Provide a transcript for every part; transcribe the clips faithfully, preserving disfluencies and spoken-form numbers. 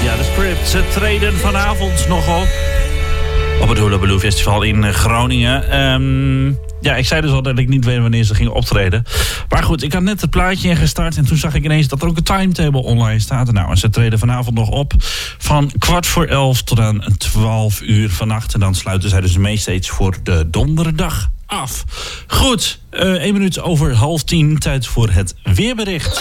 Ja, de Script. Ze treden vanavond nog op. Op het Hula Baloo Festival in Groningen. Um, ja, ik zei dus al dat ik niet weet wanneer ze gingen optreden. Maar goed, ik had net het plaatje ingestart en toen zag ik ineens dat er ook een timetable online staat. Nou, en ze treden vanavond nog op van kwart voor elf tot aan twaalf uur vannacht. En dan sluiten zij dus de mainstage voor de donderdag af. Goed, uh, één minuut over half tien. Tijd voor het weerbericht.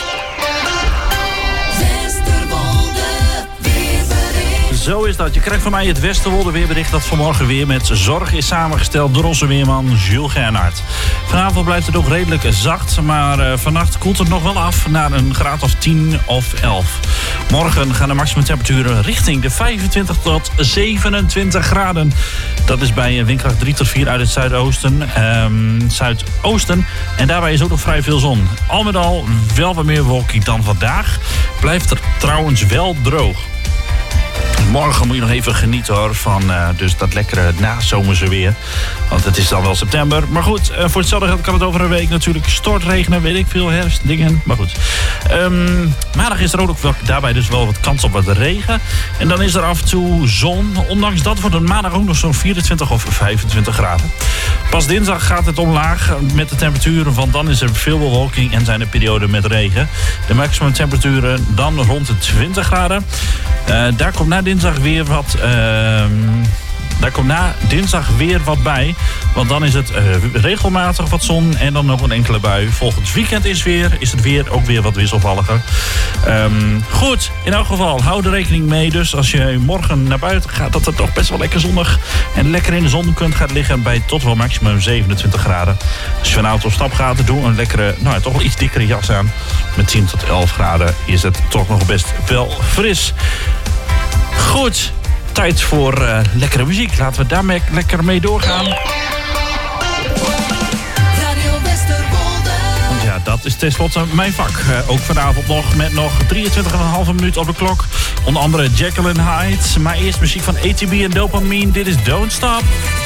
Zo is dat. Je krijgt van mij het Westerwolde weerbericht dat vanmorgen weer met zorg is samengesteld door onze weerman Jules Gernhardt. Vanavond blijft het ook redelijk zacht, maar uh, vannacht koelt het nog wel af naar een graad of tien of elf. Morgen gaan de maximumtemperaturen richting de vijfentwintig tot zevenentwintig graden. Dat is bij windkracht drie tot vier uit het zuidoosten, um, zuidoosten. En daarbij is ook nog vrij veel zon. Al met al wel wat meer wolking dan vandaag. Blijft er trouwens wel droog. Morgen moet je nog even genieten hoor van uh, dus dat lekkere nazomerse weer. Want het is dan wel september. Maar goed, uh, voor hetzelfde geld kan het over een week natuurlijk stortregenen, weet ik veel, herfst, dingen. Maar goed. Um, maandag is er ook wel, daarbij dus wel wat kans op wat regen. En dan is er af en toe zon. Ondanks dat wordt het maandag ook nog zo'n vierentwintig of vijfentwintig graden. Pas dinsdag gaat het omlaag met de temperaturen, want dan is er veel bewolking en zijn er perioden met regen. De maximum temperaturen dan rond de twintig graden. Uh, daar komt na dinsdag weer wat... Uh, daar komt na dinsdag weer wat bij. Want dan is het uh, regelmatig wat zon en dan nog een enkele bui. Volgend weekend is, weer, is het weer ook weer wat wisselvalliger. Um, goed, in elk geval, hou er rekening mee. Dus als je morgen naar buiten gaat, dat het toch best wel lekker zonnig en lekker in de zon kunt gaan liggen bij tot wel maximum zevenentwintig graden. Als je vanavond op stap gaat, doe een lekkere, nou toch wel iets dikkere jas aan. Met tien tot elf graden is het toch nog best wel fris. Goed, tijd voor uh, lekkere muziek. Laten we daarmee lekker mee doorgaan. Want ja, dat is tenslotte mijn vak. Uh, ook vanavond nog met nog drieëntwintig komma vijf minuut op de klok. Onder andere Jekyll and Hyde. Maar eerst muziek van A T B en Dopamine. Dit is Don't Stop.